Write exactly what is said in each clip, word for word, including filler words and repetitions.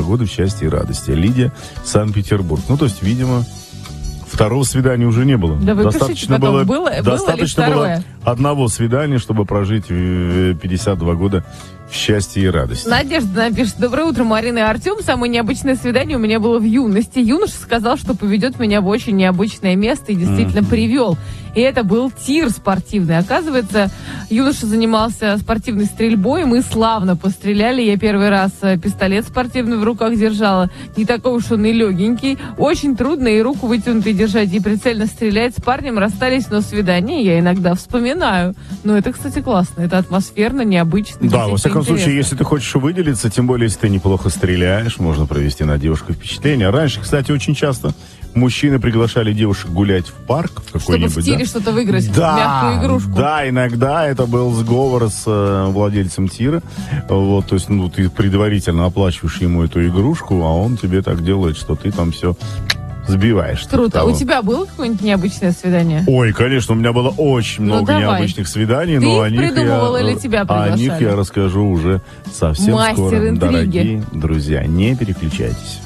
года в счастье и радости. Лидия, Санкт-Петербург. Ну, то есть, видимо, второго свидания уже не было. Да вы достаточно потом, было, было, достаточно было, было одного свидания, чтобы прожить пятьдесят два года в счастье и радости. Надежда напишет: доброе утро, Марина и Артем. Самое необычное свидание у меня было в юности. Юноша сказал, что поведет меня в очень необычное место, и действительно mm-hmm. привел. И это был тир спортивный. Оказывается, юноша занимался спортивной стрельбой. Мы славно постреляли. Я первый раз пистолет спортивный в руках держала. Не такой уж он и легенький. Очень трудно и руку вытянутой держать, и прицельно стрелять. С парнем расстались, но свидание я иногда вспоминаю. Но это, кстати, классно. Это атмосферно, необычно. Да, во всяком случае, если ты хочешь выделиться, тем более, если ты неплохо стреляешь, можно провести на девушку впечатление. Раньше, кстати, очень часто мужчины приглашали девушек гулять в парк в какой-нибудь. Чтобы в тире да? что-то выиграть, да, мягкую игрушку. Да, иногда это был сговор с э, владельцем тира. Вот, то есть, ну, ты предварительно оплачиваешь ему эту игрушку, а он тебе так делает, что ты там все сбиваешь. Круто. У тебя было какое-нибудь необычное свидание? Ой, конечно, у меня было очень ну, много давай. необычных свиданий, ты но о них придумывала я, или тебя о них я расскажу уже совсем Мастер скоро. интриги. Дорогие друзья, не переключайтесь.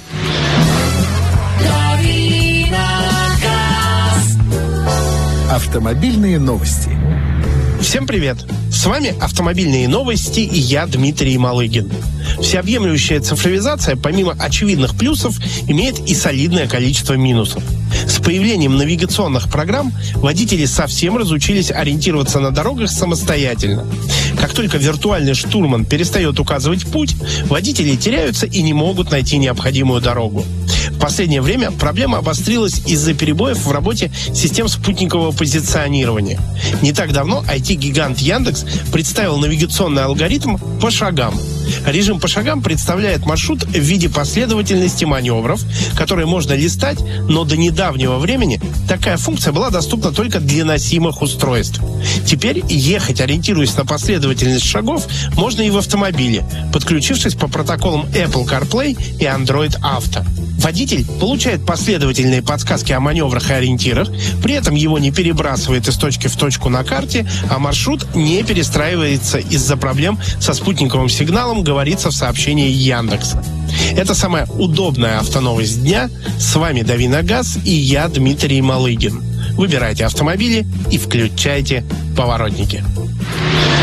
Автомобильные новости. Всем привет! С вами «Автомобильные новости» и я, Дмитрий Малыгин. Всеобъемлющая цифровизация, помимо очевидных плюсов, имеет и солидное количество минусов. С появлением навигационных программ водители совсем разучились ориентироваться на дорогах самостоятельно. Как только виртуальный штурман перестает указывать путь, водители теряются и не могут найти необходимую дорогу. В последнее время проблема обострилась из-за перебоев в работе систем спутникового позиционирования. Не так давно ай ти-гигант Яндекс представил навигационный алгоритм по шагам. Режим по шагам представляет маршрут в виде последовательности маневров, которые можно листать, но до недавнего времени такая функция была доступна только для носимых устройств. Теперь ехать, ориентируясь на последовательность шагов, можно и в автомобиле, подключившись по протоколам Apple CarPlay и Android Auto. Водитель получает последовательные подсказки о маневрах и ориентирах, при этом его не перебрасывает из точки в точку на карте, а маршрут не перестраивается из-за проблем со спутниковым сигналом, говорится в сообщении Яндекса. Это самая удобная автоновость дня. С вами «Дави на газ» и я, Дмитрий Малыгин. Выбирайте автомобили и включайте поворотники.